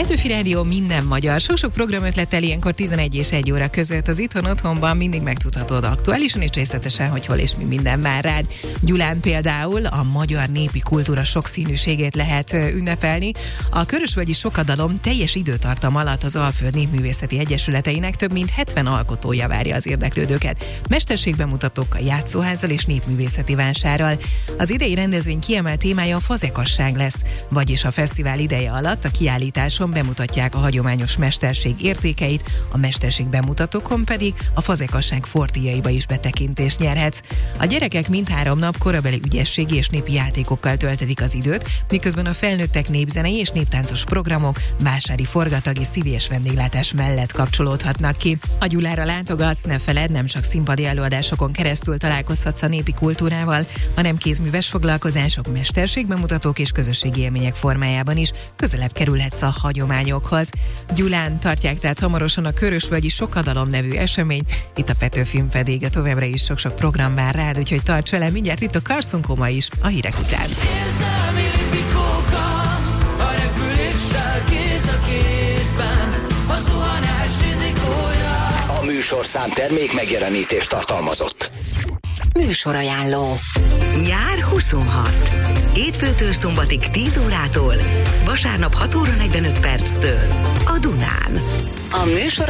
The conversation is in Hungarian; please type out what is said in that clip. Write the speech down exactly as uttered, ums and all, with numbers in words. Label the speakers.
Speaker 1: Petőfi Rádió minden magyar. Sok-sok programötlettel ilyenkor tizenegy és egy óra között az Itthon Otthonban mindig megtudhatod aktuálisan és részletesen, hogy hol és mi minden vár rád. Gyulán például a magyar népi kultúra sokszínűségét lehet ünnepelni. A Körösvölgyi Sokadalom teljes időtartam alatt az Alföld Népművészeti Egyesületeinek több mint hetven alkotója várja az érdeklődőket. Mesterségbemutatókkal, játszóházzal és népművészeti vásárral. Az idei rendezvény kiemelt témája a fazekasság lesz, vagyis a fesztivál ideje alatt a kiállításon bemutatják a hagyományos mesterség értékeit, a mesterség bemutatókon pedig a fazekasság fortíjaiba is betekintést nyerhetsz. A gyerekek mindhárom nap korabeli ügyességi és népi játékokkal töltetik az időt, miközben a felnőttek népzenei és néptáncos programok, vásári forgatag és szívélyes vendéglátás mellett kapcsolódhatnak ki. A Gyulára látogatsz, ne feledd, nem csak színpadi előadásokon keresztül találkozhatsz a népi kultúrával, hanem kézműves foglalkozások, mesterségbemutatók és közösségi élmények formájában is közelebb kerülhetsz a hagyományokhoz. Gyulán tartják tehát hamarosan a Körösvölgyi Sokadalom nevű eseményt, itt a Petőfin pedig továbbra is sok-sok program vár rád, úgyhogy tarts velem, mindjárt itt a Carson Coma is a hírek után.
Speaker 2: Érzelmi lipikóka, a repüléssel kéz a kézben, a zuhanás rizikója.
Speaker 3: A műsorszám termék megjelenítést tartalmazott.
Speaker 4: Műsorajánló. Nyár huszonhat. Hétfőtől szombatig tíz órától, vasárnap hat óra negyvenöt perctől a Dunán. A műsor